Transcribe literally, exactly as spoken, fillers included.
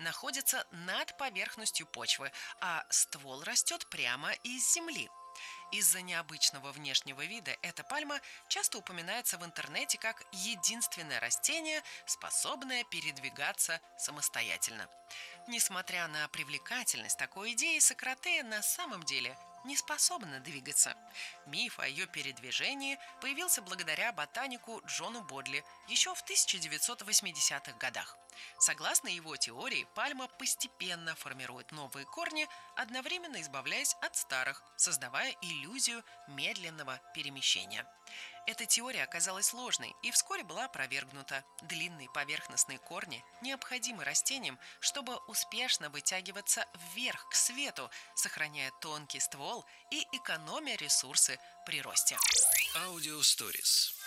находится над поверхностью почвы, а ствол растет прямо из земли. Из-за необычного внешнего вида эта пальма часто упоминается в интернете как единственное растение, способное передвигаться самостоятельно. Несмотря на привлекательность такой идеи, сократея на самом деле не способна двигаться. Миф о ее передвижении появился благодаря ботанику Джону Бодли еще в тысяча девятьсот восьмидесятых годах. Согласно его теории, пальма постепенно формирует новые корни, одновременно избавляясь от старых, создавая иллюзию медленного перемещения. Эта теория оказалась сложной и вскоре была опровергнута. Длинные поверхностные корни необходимы растениям, чтобы успешно вытягиваться вверх к свету, сохраняя тонкий ствол и экономя ресурсы при росте. Аудио Stories.